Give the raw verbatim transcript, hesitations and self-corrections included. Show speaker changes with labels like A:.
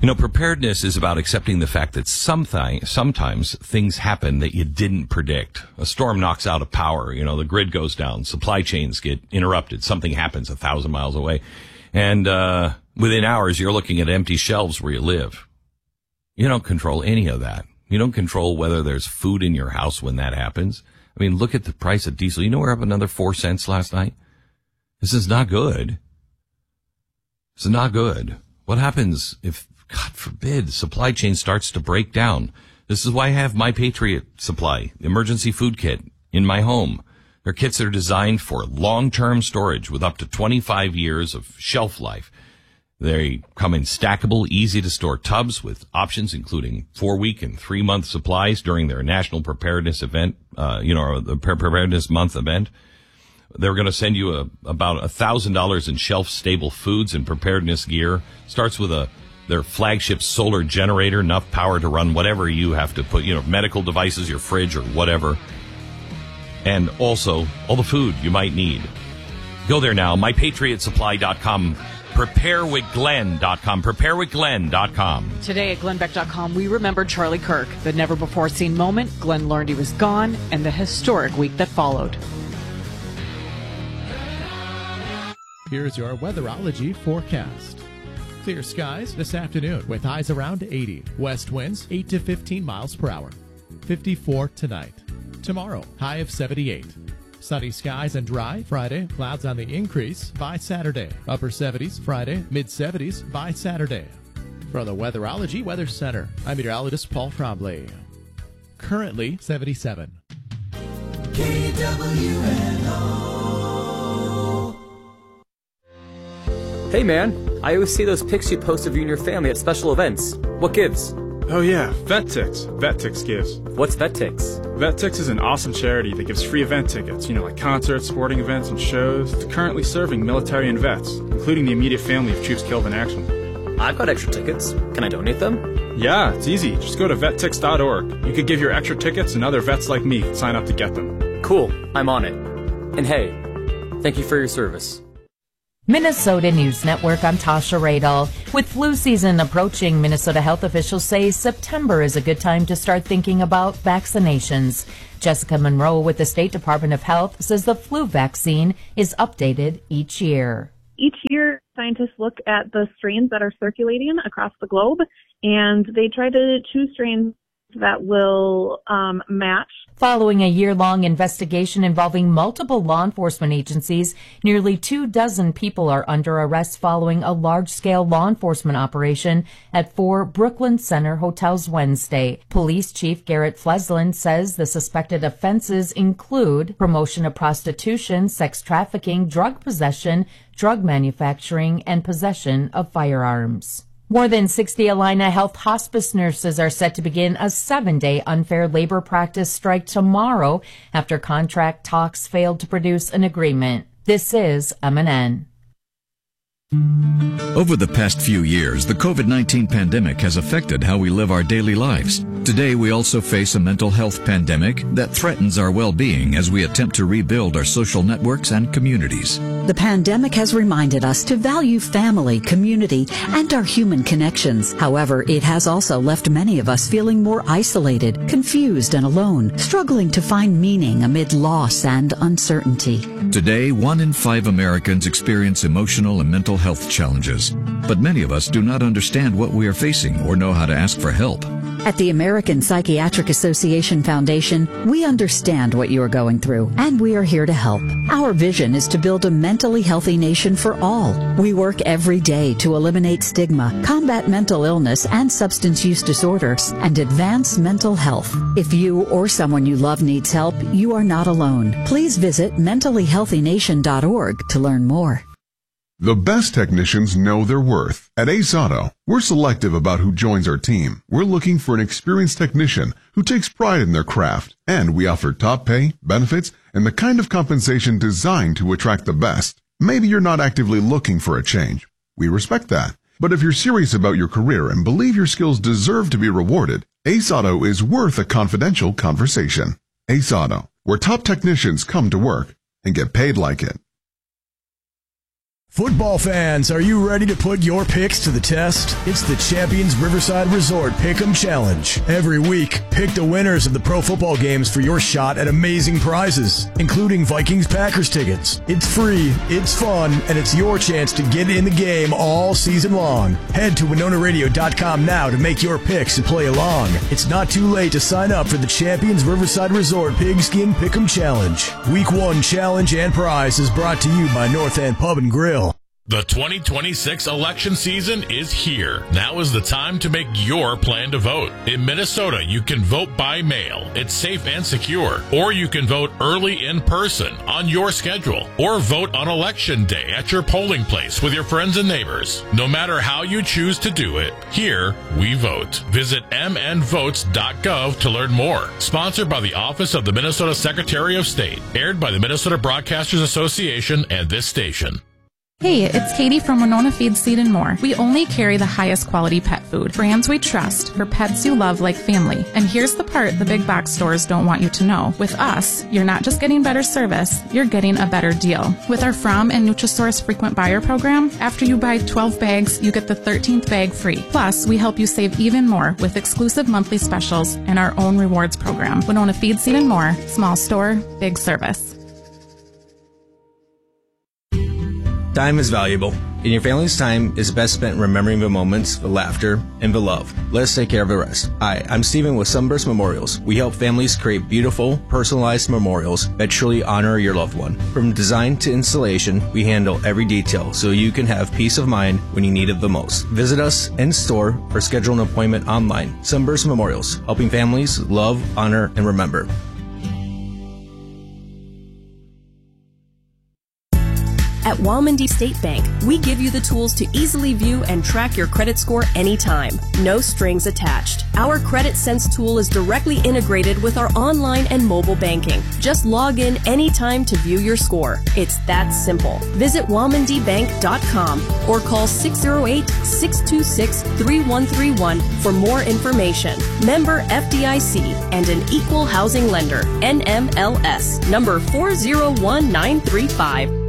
A: You know, preparedness is about accepting the fact that sometimes, sometimes things happen that you didn't predict. A storm knocks out a power, you know, the grid goes down, supply chains get interrupted, something happens a thousand miles away. And uh within hours, you're looking at empty shelves where you live. You don't control any of that. You don't control whether there's food in your house when that happens. I mean, look at the price of diesel. You know, we're up another four cents last night. This is not good. This is not good. What happens if, God forbid, supply chain starts to break down? This is why I have My Patriot Supply, the emergency food kit, in my home. They're kits that are designed for long-term storage with up to twenty-five years of shelf life. They come in stackable, easy-to-store tubs with options including four-week and three-month supplies during their National Preparedness event, uh, you know, the Preparedness Month event. They're going to send you a, about one thousand dollars in shelf-stable foods and preparedness gear. Starts with a their flagship solar generator, enough power to run whatever you have to put, you know, medical devices, your fridge or whatever. And also all the food you might need. Go there now, my patriot supply dot com. prepare with glenn dot com. prepare with glenn dot com.
B: Today at glenn beck dot com, we remember Charlie Kirk, the never-before-seen moment Glenn learned he was gone, and the historic week that followed.
C: Here's your weatherology forecast. Clear skies this afternoon with highs around eighty. West winds eight to fifteen miles per hour. fifty-four tonight. Tomorrow, high of seventy-eight. Sunny skies and dry Friday. Clouds on the increase by Saturday. Upper seventies Friday. Mid seventies by Saturday. From the Weatherology Weather Center, I'm meteorologist Paul Trombley. Currently seventy-seven.
D: K W N O.
E: Hey man, I always see those pics you post of you and your family at special events. What gives?
F: Oh yeah, VetTix. VetTix gives.
E: What's VetTix?
F: VetTix is an awesome charity that gives free event tickets, you know, like concerts, sporting events, and shows, to currently serving military and vets, including the immediate family of troops killed in action.
E: I've got extra tickets. Can I donate them?
F: Yeah, it's easy. Just go to vet tix dot org. You could give your extra tickets and other vets like me can sign up to get them.
E: Cool, I'm on it. And hey, thank you for your service.
G: Minnesota News Network, I'm Tasha Radel. With flu season approaching, Minnesota health officials say September is a good time to start thinking about vaccinations. Jessica Monroe with the State Department of Health says the flu vaccine is updated each year.
H: Each year, scientists look at the strains that are circulating across the globe, and they try to choose strains that will um, match.
G: Following a year-long investigation involving multiple law enforcement agencies, nearly two dozen people are under arrest following a large-scale law enforcement operation at four Brooklyn Center hotels Wednesday. Police Chief Garrett Fleslin says the suspected offenses include promotion of prostitution, sex trafficking, drug possession, drug manufacturing, and possession of firearms. More than sixty Allina Health hospice nurses are set to begin a seven-day unfair labor practice strike tomorrow after contract talks failed to produce an agreement. This is M N N.
I: Over the past few years, the COVID nineteen pandemic has affected how we live our daily lives. Today, we also face a mental health pandemic that threatens our well-being as we attempt to rebuild our social networks and communities.
J: The pandemic has reminded us to value family, community, and our human connections. However, it has also left many of us feeling more isolated, confused, and alone, struggling to find meaning amid loss and uncertainty.
I: Today, one in five Americans experience emotional and mental health challenges, but many of us do not understand what we are facing or know how to ask for help.
J: At the American Psychiatric Association Foundation, we understand what you are going through, and we are here to help. Our vision is to build a mentally healthy nation for all. We work every day to eliminate stigma, combat mental illness and substance use disorders, and advance mental health. If you or someone you love needs help, you are not alone. Please visit mentally healthy nation dot org to learn more.
K: The best technicians know their worth. At Ace Auto, we're selective about who joins our team. We're looking for an experienced technician who takes pride in their craft. And we offer top pay, benefits, and the kind of compensation designed to attract the best. Maybe you're not actively looking for a change. We respect that. But if you're serious about your career and believe your skills deserve to be rewarded, Ace Auto is worth a confidential conversation. Ace Auto, where top technicians come to work and get paid like it.
L: Football fans, are you ready to put your picks to the test? It's the Champions Riverside Resort Pick'em Challenge. Every week, pick the winners of the pro football games for your shot at amazing prizes, including Vikings-Packers tickets. It's free, it's fun, and it's your chance to get in the game all season long. Head to Winona Radio dot com now to make your picks and play along. It's not too late to sign up for the Champions Riverside Resort Pigskin Pick'em Challenge. Week one challenge and prize is brought to you by North End Pub and Grill.
M: The twenty twenty-six election season is here. Now is the time to make your plan to vote. In Minnesota, you can vote by mail. It's safe and secure. Or you can vote early in person on your schedule. Or vote on election day at your polling place with your friends and neighbors. No matter how you choose to do it, here we vote. Visit m n votes dot gov to learn more. Sponsored by the Office of the Minnesota Secretary of State. Aired by the Minnesota Broadcasters Association and this station.
N: Hey, it's Katie from Winona Feed, Seed and More. We only carry the highest quality pet food, brands we trust for pets you love like family. And here's the part the big box stores don't want you to know. With us, you're not just getting better service, you're getting a better deal. With our From and Nutrisource frequent buyer program, after you buy twelve bags, you get the thirteenth bag free. Plus, we help you save even more with exclusive monthly specials and our own rewards program. Winona Feed, Seed and More. Small store, big service.
O: Time is valuable, and your family's time is best spent remembering the moments, the laughter, and the love. Let's take care of the rest. Hi, I'm Steven with Sunburst Memorials. We help families create beautiful, personalized memorials that truly honor your loved one. From design to installation, we handle every detail so you can have peace of mind when you need it the most. Visit us in store or schedule an appointment online. Sunburst Memorials, helping families love, honor, and remember.
P: At Walmondie State Bank, we give you the tools to easily view and track your credit score anytime. No strings attached. Our Credit Sense tool is directly integrated with our online and mobile banking. Just log in anytime to view your score. It's that simple. Visit walmondie bank dot com or call six oh eight, six two six, three one three one for more information. Member F D I C and an equal housing lender. N M L S number four zero one nine three five.